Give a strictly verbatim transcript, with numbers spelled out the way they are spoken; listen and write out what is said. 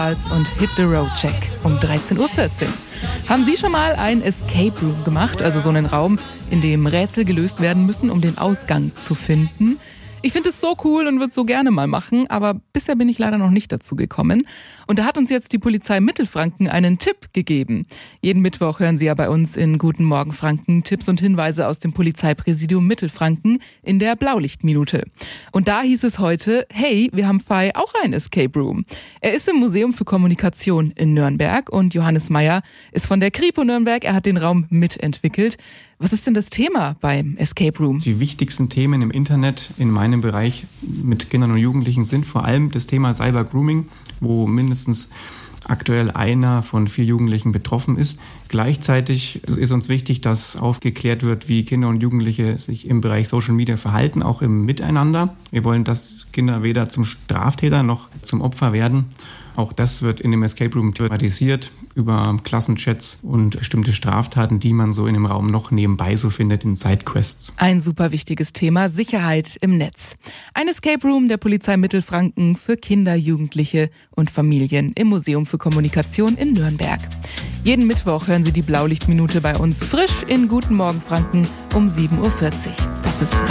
und Hit the Road Check um dreizehn Uhr vierzehn. Haben Sie schon mal ein Escape Room gemacht, also so einen Raum, in dem Rätsel gelöst werden müssen, um den Ausgang zu finden? Ich finde es so cool und würde es so gerne mal machen, aber bisher bin ich leider noch nicht dazu gekommen. Und da hat uns jetzt die Polizei Mittelfranken einen Tipp gegeben. Jeden Mittwoch hören Sie ja bei uns in Guten Morgen Franken Tipps und Hinweise aus dem Polizeipräsidium Mittelfranken in der Blaulichtminute. Und da hieß es heute, hey, wir haben Fei auch ein Escape Room. Er ist im Museum für Kommunikation in Nürnberg und Johannes Meyer ist von der Kripo Nürnberg. Er hat den Raum mitentwickelt. Was ist denn das Thema beim Escape Room? Die wichtigsten Themen im Internet in meinem Bereich mit Kindern und Jugendlichen sind vor allem das Thema Cybergrooming, wo mindestens aktuell einer von vier Jugendlichen betroffen ist. Gleichzeitig ist uns wichtig, dass aufgeklärt wird, wie Kinder und Jugendliche sich im Bereich Social Media verhalten, auch im Miteinander. Wir wollen, dass Kinder weder zum Straftäter noch zum Opfer werden. Auch das wird in dem Escape Room thematisiert über Klassenchats und bestimmte Straftaten, die man so in dem Raum noch nebenbei so findet in Sidequests. Ein super wichtiges Thema, Sicherheit im Netz. Ein Escape Room der Polizei Mittelfranken für Kinder, Jugendliche und Familien im Museum für Kommunikation in Nürnberg. Jeden Mittwoch hören Sie die Blaulichtminute bei uns frisch in Guten Morgen Franken um sieben Uhr vierzig. Das ist